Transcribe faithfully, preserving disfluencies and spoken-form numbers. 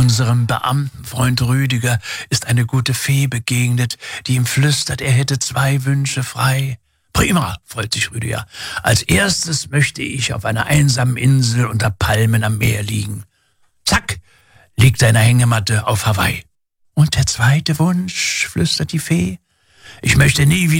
Unserem Beamtenfreund Rüdiger ist eine gute Fee begegnet, die ihm flüstert, er hätte zwei Wünsche frei. Prima, freut sich Rüdiger. Als erstes möchte ich auf einer einsamen Insel unter Palmen am Meer liegen. Zack, liegt seine Hängematte auf Hawaii. Und der zweite Wunsch, flüstert die Fee, ich möchte nie wieder